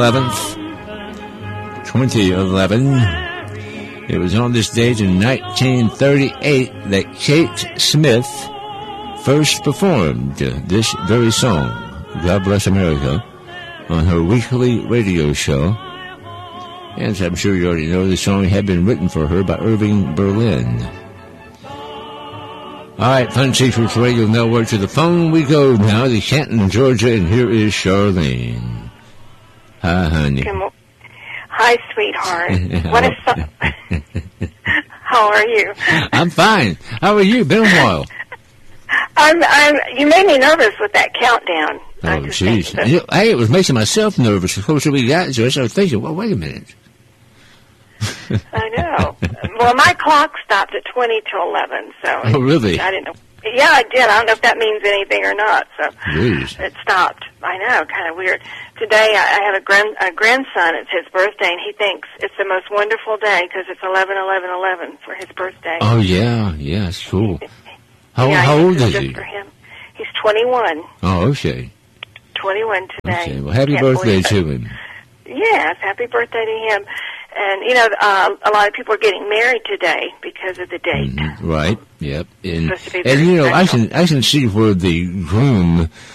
11th, 2011. It was on this date in 1938 that Kate Smith first performed this very song, God Bless America, on her weekly radio show. And as I'm sure you already know, the song had been written for her by Irving Berlin. All right, Fun Secrets Radio Network, to the phone we go now to Canton, Georgia, and here is Charlene. Hi, honey. Hi, sweetheart. What a How are you? I'm fine. How are you? Been a while. You made me nervous with that countdown. Oh, jeez. Hey, it was making myself nervous. The closer we got to it, I was thinking, well, wait a minute. I know. Well, my clock stopped at 20 to 11, so... Oh, really? I didn't know. Yeah, I did. I don't know if that means anything or not, so... Jeez. It stopped. I know, kind of weird. Today, I have a grandson. It's his birthday, and he thinks it's the most wonderful day because it's 11/11/11 for his birthday. Oh, yeah. Yeah, it's cool. How old is he? For him. He's 21. Oh, okay. 21 today. Okay, well, happy birthday to him. Yes, happy birthday to him. And, you know, a lot of people are getting married today because of the date. Mm-hmm. Right, yep. And you know, I can see where the groom